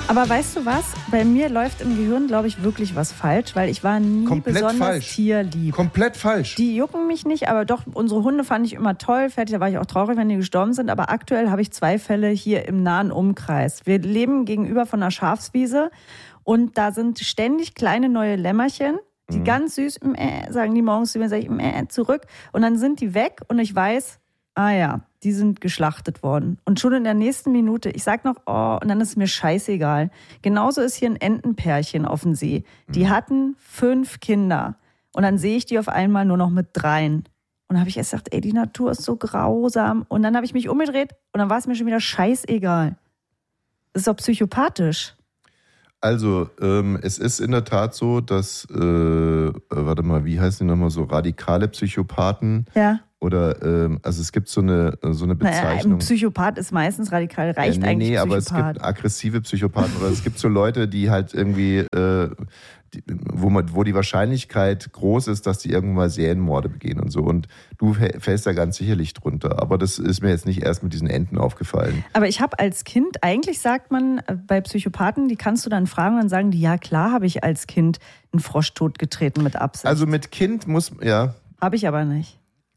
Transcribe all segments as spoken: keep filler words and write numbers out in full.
Aber weißt du was? Bei mir läuft im Gehirn, glaube ich, wirklich was falsch, weil ich war nie Komplett besonders falsch. tierlieb. Komplett falsch. Die jucken mich nicht, aber doch, unsere Hunde fand ich immer toll. Fertig, da war ich auch traurig, wenn die gestorben sind. Aber aktuell habe ich zwei Fälle hier im nahen Umkreis. Wir leben gegenüber von einer Schafswiese und da sind ständig kleine neue Lämmerchen, die mhm. ganz süß äh, sagen die morgens zu mir, sage ich äh, zurück. Und dann sind die weg und ich weiß, ah ja, die sind geschlachtet worden. Und schon in der nächsten Minute, ich sag noch, oh, und dann ist es mir scheißegal. Genauso ist hier ein Entenpärchen auf dem See. Die mhm. hatten fünf Kinder. Und dann sehe ich die auf einmal nur noch mit dreien. Und dann habe ich erst gesagt, ey, die Natur ist so grausam. Und dann habe ich mich umgedreht und dann war es mir schon wieder scheißegal. Das ist doch psychopathisch. Also, ähm, es ist in der Tat so, dass, äh, warte mal, wie heißen die nochmal so, radikale Psychopathen? Ja. Oder, ähm, also es gibt so eine, so eine Bezeichnung. Naja, ein Psychopath ist meistens radikal, reicht ja, nee, eigentlich nee, Psychopath. aber es gibt aggressive Psychopathen oder es gibt so Leute, die halt irgendwie, äh, die, wo, man, wo die Wahrscheinlichkeit groß ist, dass die irgendwann mal Serienmorde begehen und so. Und du fällst da ganz sicherlich drunter. Aber das ist mir jetzt nicht erst mit diesen Enten aufgefallen. Aber ich habe als Kind, eigentlich sagt man bei Psychopathen, die kannst du dann fragen und dann sagen die, ja klar habe ich als Kind einen Frosch totgetreten mit Absicht. Also mit Kind muss, ja. Habe ich aber nicht.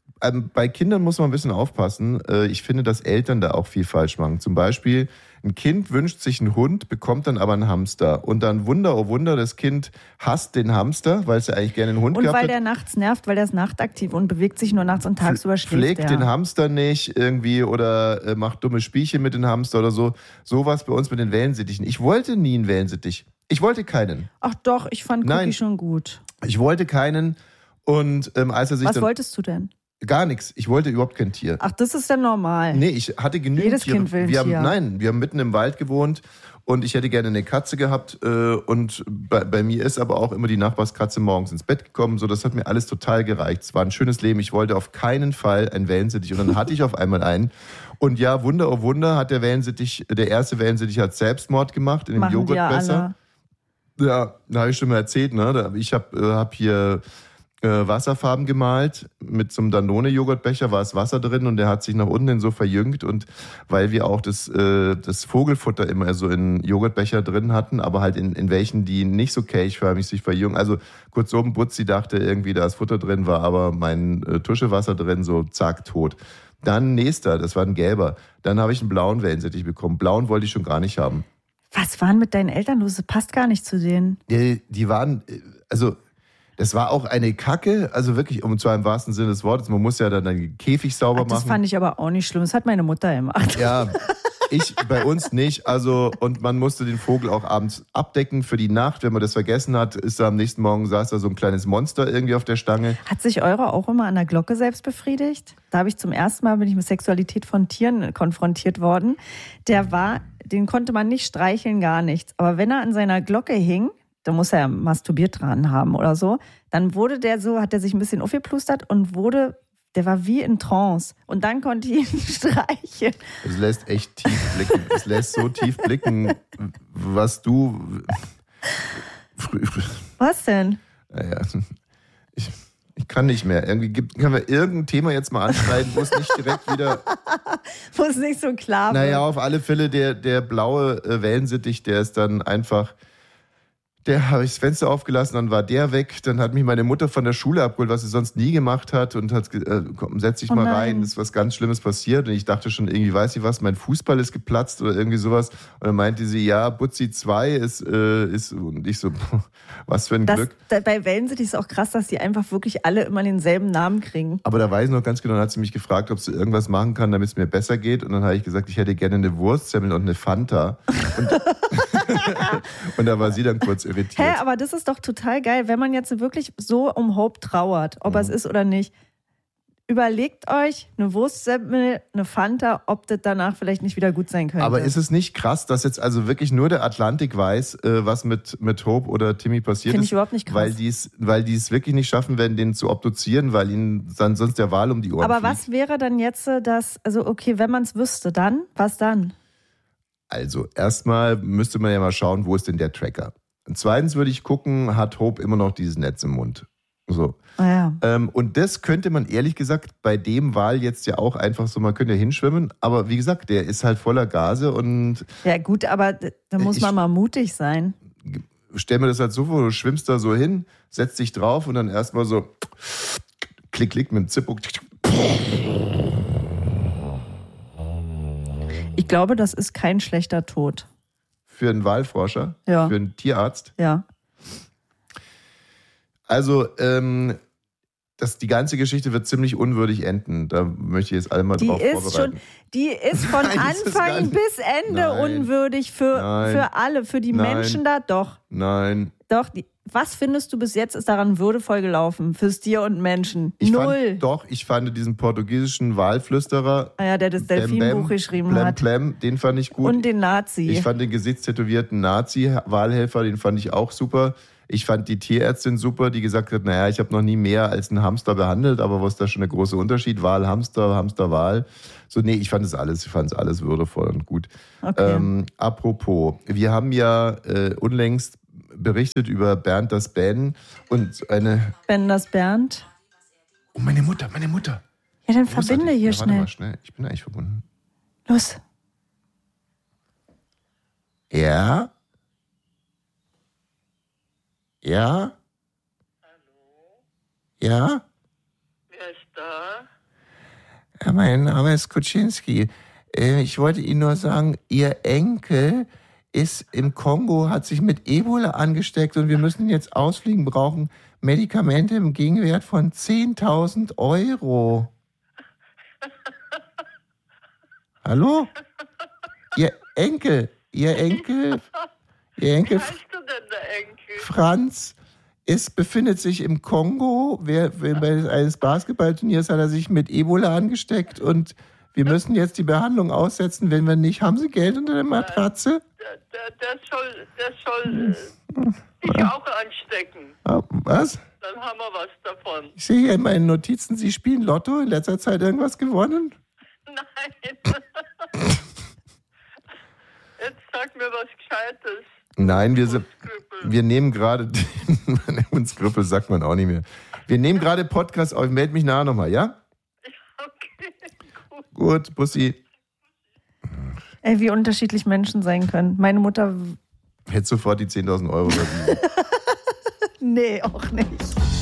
Bei Kindern muss man ein bisschen aufpassen. Ich finde, dass Eltern da auch viel falsch machen. Zum Beispiel, ein Kind wünscht sich einen Hund, bekommt dann aber einen Hamster. Und dann, Wunder, oh Wunder, das Kind hasst den Hamster, weil es ja eigentlich gerne einen Hund und gehabt hat. Und weil der nachts nervt, weil der ist nachtaktiv und bewegt sich nur nachts und tagsüber schläft. Pflegt der. den Hamster nicht irgendwie oder äh, macht dumme Spielchen mit dem Hamster oder so. So war es bei uns mit den Wellensittichen. Ich wollte nie einen Wellensittich. Ich wollte keinen. Ach doch, ich fand Cookie Nein, schon gut. Ich wollte keinen. Und ähm, als er sich Was dann... wolltest du denn? Gar nichts. Ich wollte überhaupt kein Tier. Ach, das ist ja normal. Nee, ich hatte genügend Jedes Tiere. Kind will ein wir haben, Tier. Nein, wir haben mitten im Wald gewohnt und ich hätte gerne eine Katze gehabt. Äh, und bei, bei mir ist aber auch immer die Nachbarskatze morgens ins Bett gekommen. So, das hat mir alles total gereicht. Es war ein schönes Leben. Ich wollte auf keinen Fall einen Wellensittich. Und dann hatte ich auf einmal einen. Und ja, Wunder, oh Wunder, hat der Wellensittich, der erste Wellensittich hat Selbstmord gemacht in dem Machen Joghurtbecher. Ja, da habe ich schon mal erzählt. Ne? Ich habe äh, hab hier... Wasserfarben gemalt. Mit so einem Danone-Joghurtbecher war es Wasser drin und der hat sich nach unten hin so verjüngt. Und weil wir auch das, äh, das Vogelfutter immer so in Joghurtbecher drin hatten, aber halt in, in welchen, die nicht so kelchförmig sich verjüngen. Also kurzum, Butzi dachte irgendwie, da ist Futter drin, war aber mein äh, Tuschewasser drin, so zack, tot. Dann nächster, das war ein gelber. Dann habe ich einen blauen Wellensittich bekommen. Blauen wollte ich schon gar nicht haben. Was war denn mit deinen Eltern los? Das passt gar nicht zu denen. Die, die waren, also... Das war auch eine Kacke, also wirklich, und zwar im wahrsten Sinne des Wortes. Man muss ja dann den Käfig sauber Ach, das machen. Das fand ich aber auch nicht schlimm. Das hat meine Mutter gemacht. Ja, ich bei uns nicht. Also, und man musste den Vogel auch abends abdecken für die Nacht. Wenn man das vergessen hat, ist da am nächsten Morgen, saß da so ein kleines Monster irgendwie auf der Stange. Hat sich eure auch immer an der Glocke selbst befriedigt? Da habe ich zum ersten Mal, bin ich mit Sexualität von Tieren konfrontiert worden. Der war, den konnte man nicht streicheln, gar nichts. Aber wenn er an seiner Glocke hing, da muss er ja masturbiert dran haben oder so, dann wurde der so, hat er sich ein bisschen aufgeplustert und wurde, der war wie in Trance. Und dann konnte ich ihn streicheln. Es lässt echt tief blicken. Es lässt so tief blicken, was du... Was denn? Naja, ich, ich kann nicht mehr. Irgendwie gibt, können wir irgendein Thema jetzt mal anschneiden, wo es nicht direkt wieder... Wo es nicht so klar wird. Naja, auf alle Fälle, der, der blaue äh, Wellensittich, der ist dann einfach... Der habe ich das Fenster aufgelassen, dann war der weg. Dann hat mich meine Mutter von der Schule abgeholt, was sie sonst nie gemacht hat und hat äh, komm, setz dich oh mal nein. rein, ist was ganz Schlimmes passiert. Und ich dachte schon irgendwie, weiß ich was, mein Fußball ist geplatzt oder irgendwie sowas. Und dann meinte sie, ja, Butzi zwei ist, äh, ist, und ich so, was für ein das, Glück. Da, bei Wellensittich ist auch krass, dass die einfach wirklich alle immer denselben Namen kriegen. Aber da weiß ich noch ganz genau, dann hat sie mich gefragt, ob sie irgendwas machen kann, damit es mir besser geht. Und dann habe ich gesagt, ich hätte gerne eine Wurstsemmel und eine Fanta. Und, und da war sie dann kurz irritiert. Hä, aber das ist doch total geil, wenn man jetzt wirklich so um Hope trauert, ob mhm. er es ist oder nicht. Überlegt euch eine Wurstsemmel, eine Fanta, ob das danach vielleicht nicht wieder gut sein könnte. Aber ist es nicht krass, dass jetzt also wirklich nur der Atlantik weiß, äh, was mit, mit Hope oder Timmy passiert Find ist? Finde ich überhaupt nicht krass. Weil die es weil die es wirklich nicht schaffen werden, den zu obduzieren, weil ihnen dann sonst der Wal um die Ohren Aber fliegt. was wäre dann jetzt das, also okay, wenn man es wüsste, dann, was dann? Also erstmal müsste man ja mal schauen, wo ist denn der Tracker? Und zweitens würde ich gucken, hat Hope immer noch dieses Netz im Mund? So. Ah, ja. Ähm, und das könnte man ehrlich gesagt bei dem Wal jetzt ja auch einfach so, man könnte ja hinschwimmen, aber wie gesagt, der ist halt voller Gase und... Ja gut, aber da muss ich, man mal mutig sein. Stell mir das halt so vor, du schwimmst da so hin, setzt dich drauf und dann erstmal so klick, klick mit dem Zippo. Ich glaube, das ist kein schlechter Tod. Für einen Walforscher? Ja. Für einen Tierarzt? Ja. Also, ähm, das, die ganze Geschichte wird ziemlich unwürdig enden. Da möchte ich jetzt alle mal Die drauf ist vorbereiten. schon, die ist von Nein, das ist gar Anfang nicht- bis Ende Nein. unwürdig für, Nein. für alle, für die Nein. Menschen da. Doch, Nein. doch. Die, was findest du bis jetzt ist daran würdevoll gelaufen fürs Tier und Menschen? Ich Null. Fand, doch, ich fand diesen portugiesischen Walflüsterer, Ah ja, der das Bem Delfinbuch Bem, geschrieben Blem hat. Blem, den fand ich gut. Und den Nazi. Ich fand den gesichtstätowierten Nazi-Wahlhelfer, den fand ich auch super. Ich fand die Tierärztin super, die gesagt hat, naja, ich habe noch nie mehr als einen Hamster behandelt, aber was ist da schon der große Unterschied? Wal, Hamster, Hamster, Wal. So, nee, ich fand es alles, ich fand es alles würdevoll und gut. Okay. Ähm, apropos, wir haben ja äh, unlängst berichtet über Bernd das Ben und eine... Ben das Bernd. Oh, meine Mutter, meine Mutter. Ja, dann Großartig. verbinde hier ja, warte schnell. mal schnell. Ich bin eigentlich verbunden. Los. Ja? Ja? Hallo, Ja? wer ist da? Ja, mein Name ist Kuczynski. Äh, Ich wollte Ihnen nur sagen, Ihr Enkel ist im Kongo, hat sich mit Ebola angesteckt und wir müssen ihn jetzt ausfliegen, brauchen Medikamente im Gegenwert von zehntausend Euro. Hallo? Ihr Enkel, Ihr Enkel, Ihr Enkel Wie heißt du denn, der Enkel? Franz ist, befindet sich im Kongo. Wer, wer, bei eines Basketballturniers hat er sich mit Ebola angesteckt und wir müssen jetzt die Behandlung aussetzen. Wenn wir nicht, haben Sie Geld unter der Matratze? Der, der, der soll, der soll äh, dich auch anstecken. Ah, was? Dann haben wir was davon. Ich sehe hier in meinen Notizen, Sie spielen Lotto. In letzter Zeit irgendwas gewonnen? Nein. Jetzt sag mir was Gescheites. Nein, wir, sind, Skrüppel. wir nehmen gerade, uns Grüppel sagt man auch nicht mehr. Wir nehmen gerade Podcast auf. Ich melde mich nachher nochmal, ja? Okay, gut. Gut, Bussi. Ey, wie unterschiedlich Menschen sein können. Meine Mutter, Hätte sofort die zehntausend Euro überwiesen. nee, auch nicht.